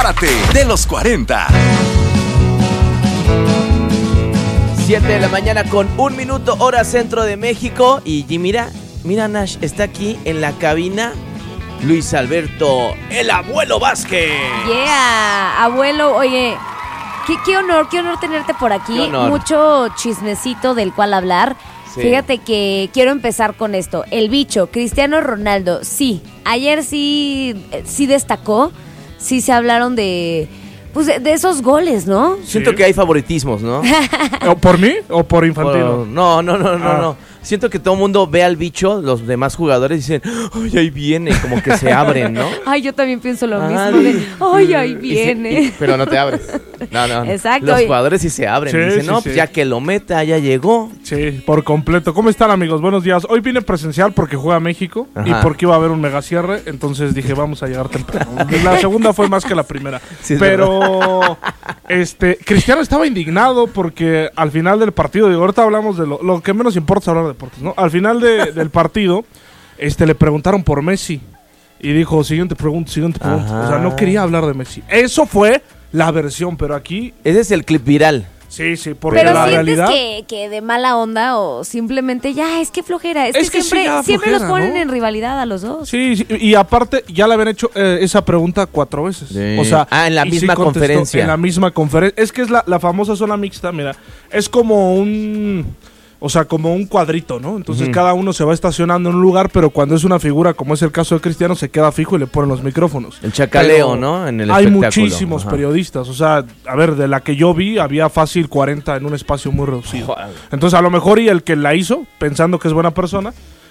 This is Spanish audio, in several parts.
Enamórate de los 40. 7 de la mañana con 1 minuto, hora centro de México. Y mira, Nash, está aquí en la cabina Luis Alberto, el abuelo Vázquez. Yeah, abuelo, oye, qué honor tenerte por aquí. Mucho chismecito del cual hablar. Sí. Fíjate que quiero empezar con esto. El bicho, Cristiano Ronaldo, sí, ayer sí destacó, sí se hablaron de esos goles, ¿no? Sí. Siento que hay favoritismos, ¿no? ¿O por mí o por Infantino? No. Siento que todo el mundo ve al bicho, los demás jugadores dicen, ¡ay, ahí viene! Como que se abren, ¿no? Ay, yo también pienso lo mismo. ¡Ay, ahí viene! Pero no te abres. No. Exacto. Los jugadores sí se abren. Sí, dicen, pues ya que lo meta, ya llegó. Sí, por completo. ¿Cómo están, amigos? Buenos días. Hoy vine presencial porque juega México. Ajá. Y porque iba a haber un mega cierre. Entonces dije, vamos a llegar temprano. La segunda fue más que la primera. Sí, pero Cristiano estaba indignado porque al final del partido, digo, ahorita hablamos de lo que menos importa es hablar de deportes, ¿no? Al final del partido, le preguntaron por Messi y dijo, siguiente pregunta. Ajá. O sea, no quería hablar de Messi. Eso fue la versión, pero aquí... Ese es el clip viral. Sí, porque pero la realidad... que de mala onda o simplemente ya, es que flojera. Es que siempre flojera, los ponen, ¿no?, en rivalidad a los dos. Sí, y aparte ya le habían hecho esa pregunta 4 veces. Sí. O sea, en la misma conferencia. En la misma conferencia. Es que es la famosa zona mixta, mira. Es como un cuadrito, ¿no? Entonces cada uno se va estacionando en un lugar, pero cuando es una figura, como es el caso de Cristiano, se queda fijo y le ponen los micrófonos. El chacaleo, pero, ¿no? En el hay espectáculo. Muchísimos periodistas. O sea, a ver, de la que yo vi, había fácil 40 en un espacio muy reducido. Joder. Entonces, a lo mejor y el que la hizo, pensando que es buena persona,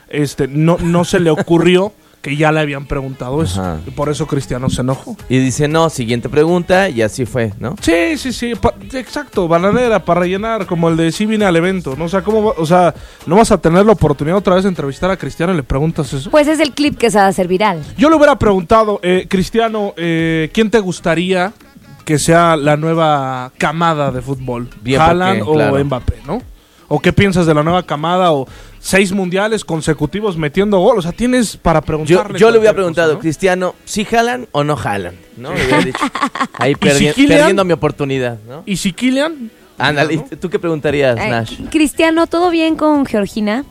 no se le ocurrió que ya le habían preguntado eso. Ajá. Y por eso Cristiano se enojó. Y dice, no, siguiente pregunta, y así fue, ¿no? Sí, exacto, bananera para rellenar, como el de sí vine al evento, ¿no? O sea, ¿no vas a tener la oportunidad otra vez de entrevistar a Cristiano y le preguntas eso? Pues es el clip que se va a hacer viral. Yo le hubiera preguntado, Cristiano, ¿quién te gustaría que sea la nueva camada de fútbol? ¿Haaland o Mbappé, no? ¿O qué piensas de la nueva camada? ¿O 6 mundiales consecutivos metiendo gol? O sea, tienes para preguntarle. Yo le hubiera preguntado, ¿no? Cristiano, ¿sí Haaland o no Haaland? ¿No? Le hubiera dicho. Ahí perdiendo mi oportunidad, ¿no? ¿Y si Kylian? Ándale, ¿no? ¿Tú qué preguntarías, Nash? Cristiano, ¿todo bien con Georgina?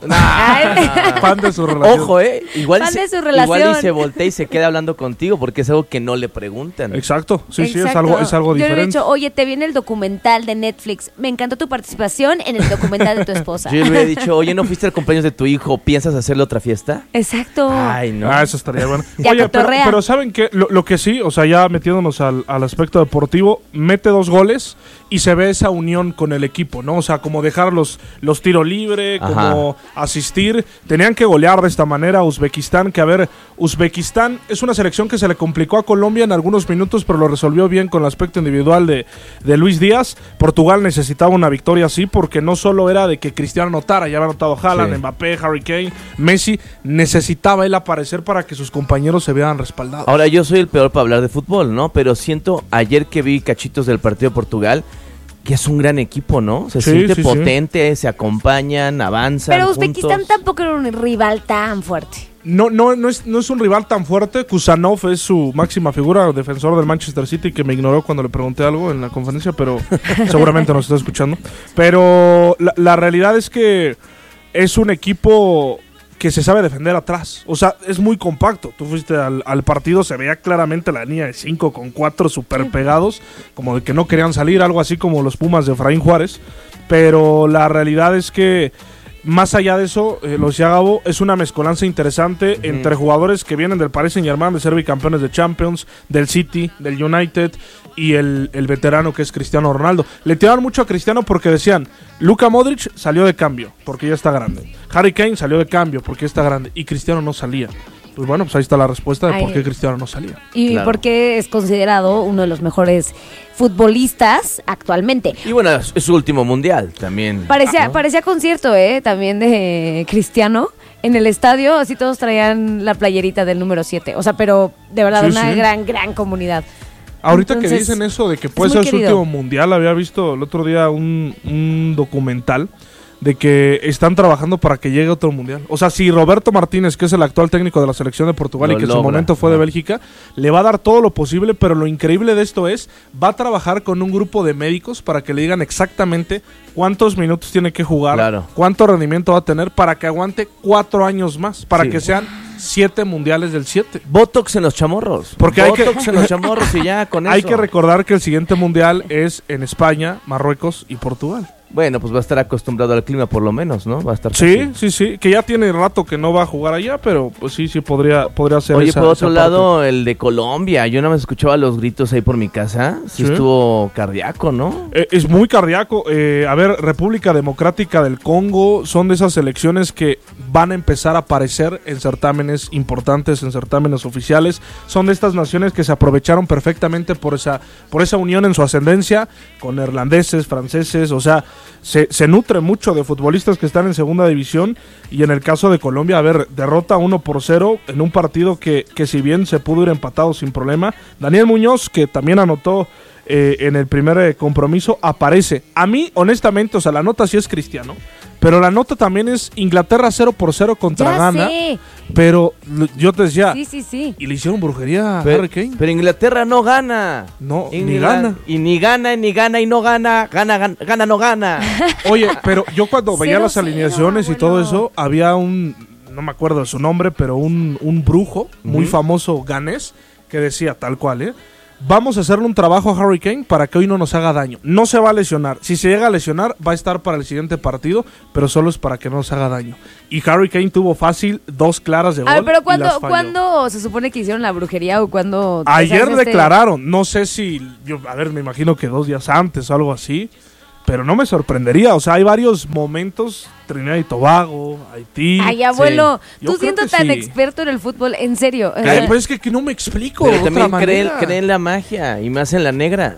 Fan de su relación. Ojo, igual igual y se voltea y se queda hablando contigo porque es algo que no le preguntan. Exacto, sí, es algo diferente. Yo le he dicho, oye, te viene el documental de Netflix, me encantó tu participación en el documental de tu esposa. Yo le he dicho, oye, ¿no fuiste al cumpleaños de tu hijo? ¿Piensas hacerle otra fiesta? Exacto. Ay, no. Eso estaría bueno. Oye, pero ¿saben qué? Lo que sí, o sea, ya metiéndonos al aspecto deportivo, mete 2 goles y se ve esa unión con el equipo, ¿no? O sea, como dejar los tiros libres, como asistir. Tenían que golear de esta manera a Uzbekistán, que a ver, Uzbekistán es una selección que se le complicó a Colombia en algunos minutos, pero lo resolvió bien con el aspecto individual de Luis Díaz. Portugal necesitaba una victoria así, porque no solo era de que Cristiano anotara, ya había anotado Haaland, Mbappé, Harry Kane, Messi, necesitaba él aparecer para que sus compañeros se vieran respaldados. Ahora, yo soy el peor para hablar de fútbol, ¿no? Pero siento, ayer que vi cachitos del partido de Portugal, que es un gran equipo, ¿no? Se siente potente, se acompañan, avanzan. Pero Uzbekistán tampoco era un rival tan fuerte. No es un rival tan fuerte. Kusanov es su máxima figura, defensor del Manchester City, que me ignoró cuando le pregunté algo en la conferencia, pero seguramente nos está escuchando. Pero la realidad es que es un equipo que se sabe defender atrás. O sea, es muy compacto. Tú fuiste al partido, se veía claramente la línea de 5 con 4 súper pegados, como de que no querían salir, algo así como los Pumas de Efraín Juárez. Pero la realidad es que más allá de eso, lo decía Gabo, es una mezcolanza interesante entre jugadores que vienen del Paris Saint-Germain, de ser bicampeones de Champions, del City, del United, y el veterano que es Cristiano Ronaldo. Le tiraban mucho a Cristiano porque decían, Luka Modric salió de cambio porque ya está grande, Harry Kane salió de cambio porque ya está grande, y Cristiano no salía. Pues bueno, pues ahí está la respuesta de por qué Cristiano no salía. Y por qué es considerado uno de los mejores futbolistas actualmente. Y bueno, es su último mundial también. Parecía concierto, también de Cristiano. En el estadio, así todos traían la playerita del número 7. O sea, pero de verdad gran comunidad. Ahorita entonces, que dicen eso de que puede ser su último mundial, había visto el otro día un documental de que están trabajando para que llegue otro mundial. O sea, si Roberto Martínez, que es el actual técnico de la selección de Portugal y que en su momento fue de Bélgica, le va a dar todo lo posible, pero lo increíble de esto es, va a trabajar con un grupo de médicos para que le digan exactamente cuántos minutos tiene que jugar, cuánto rendimiento va a tener para que aguante 4 años más, para que sean 7 mundiales del 7. Botox en los chamorros. Porque Botox en los chamorros y ya con eso. Hay que recordar que el siguiente mundial es en España, Marruecos y Portugal. Bueno, pues va a estar acostumbrado al clima por lo menos, ¿no? Va a estar sí, que ya tiene rato que no va a jugar allá, pero pues sí podría ser. Oye, por otro lado, el de Colombia, yo no me escuchaba los gritos ahí por mi casa, sí estuvo cardíaco, ¿no? Es muy cardíaco. A ver, República Democrática del Congo son de esas selecciones que van a empezar a aparecer en certámenes importantes, en certámenes oficiales. Son de estas naciones que se aprovecharon perfectamente por esa unión en su ascendencia con neerlandeses, franceses, o sea, se nutre mucho de futbolistas que están en segunda división. Y en el caso de Colombia, a ver, derrota 1-0 en un partido que si bien se pudo ir empatado sin problema. Daniel Muñoz, que también anotó en el primer compromiso, aparece. A mí, honestamente, o sea, la nota sí es Cristiano, pero la nota también es Inglaterra 0-0 contra Ghana. Pero yo te decía, sí. Y le hicieron brujería a Harry Kane. Pero Inglaterra no gana. No, ni gana. Y ni gana y no gana. Gana, no gana. Oye, pero yo cuando veía las alineaciones y todo eso, había no me acuerdo de su nombre, pero un brujo muy famoso ganés que decía tal cual, vamos a hacerle un trabajo a Harry Kane para que hoy no nos haga daño. No se va a lesionar. Si se llega a lesionar, va a estar para el siguiente partido, pero solo es para que no nos haga daño. Y Harry Kane tuvo fácil 2 claras de gol. Pero ¿cuándo se supone que hicieron la brujería o cuándo? Ayer declararon. No sé si, me imagino que 2 días antes o algo así. Pero no me sorprendería, o sea, hay varios momentos, Trinidad y Tobago, Haití. Ay, abuelo, tú siendo tan experto en el fútbol, en serio. Pues es que no me explico. Pero también creen la magia y más en la negra.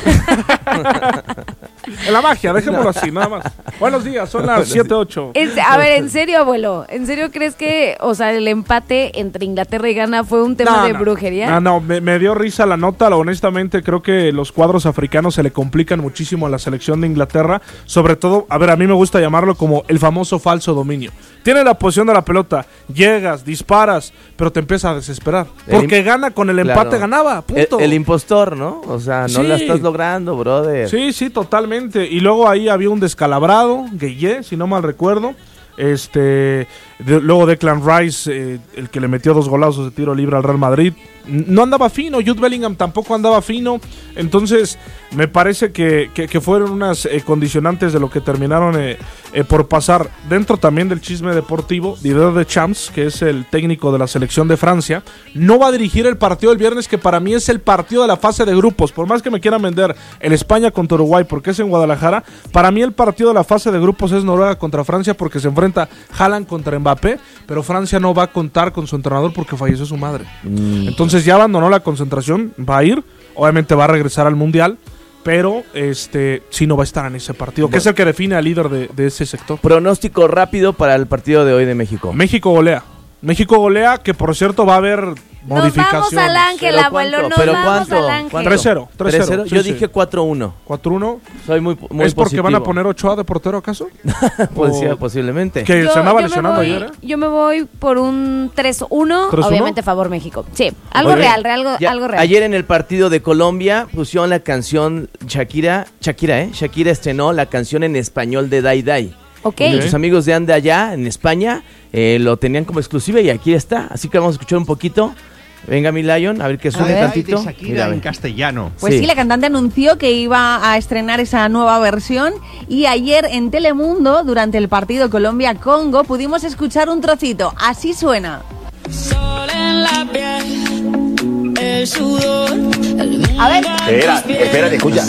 En la magia, dejémoslo así, nada más. Buenos días, son las 7:08. A ver, en serio, abuelo, ¿en serio crees que, o sea, el empate entre Inglaterra y Ghana fue un tema de brujería? No, me dio risa la nota, honestamente creo que los cuadros africanos se le complican muchísimo a la selección de Inglaterra, sobre todo, a ver, a mí me gusta llamarlo como el famoso falso dominio. Tiene la posición de la pelota, llegas, disparas, pero te empieza a desesperar. Porque Ghana con el empate ganaba, punto. El impostor, ¿no? O sea, no la estás logrando, brother. Sí, totalmente. Y luego ahí había un descalabrado, Gueye, si no mal recuerdo. Luego Declan Rice, el que le metió 2 golazos de tiro libre al Real Madrid, no andaba fino. Jude Bellingham tampoco andaba fino. Entonces me parece que fueron unas condicionantes de lo que terminaron por pasar. Dentro también del chisme deportivo, Didier Deschamps, que es el técnico de la selección de Francia, no va a dirigir el partido del viernes, que para mí es el partido de la fase de grupos. Por más que me quieran vender el España contra Uruguay porque es en Guadalajara, para mí el partido de la fase de grupos es Noruega contra Francia, porque se enfrenta Haaland contra Mbappé, pero Francia no va a contar con su entrenador porque falleció su madre. Entonces ya abandonó la concentración, va a ir, obviamente va a regresar al Mundial, pero sí no va a estar en ese partido, que es el que define al líder de ese sector. Pronóstico rápido para el partido de hoy de México. México golea, que por cierto va a haber modificaciones. Nos vamos al Ángel, abuelo, nos vamos al Ángel. 3-0. Yo dije 4-1. 4-1. Soy muy ¿Es porque positivo. van a poner Ochoa de portero acaso? Posiblemente. Que se andaba lesionando ayer, Yo me voy por un 3-1, obviamente favor México. Sí, algo real. Ayer en el partido de Colombia pusieron la canción Shakira estrenó la canción en español de Dai Dai. Okay. Nuestros amigos de Ande allá en España lo tenían como exclusiva y aquí está. Así que vamos a escuchar un poquito. Venga, mi Lion, a ver qué suena tantito. De Shakira en castellano. Pues sí, la cantante anunció que iba a estrenar esa nueva versión y ayer en Telemundo, durante el partido Colombia-Congo, pudimos escuchar un trocito. Así suena. Sol en la piel, el sudor, el mundo. A ver. Espérate, escucha.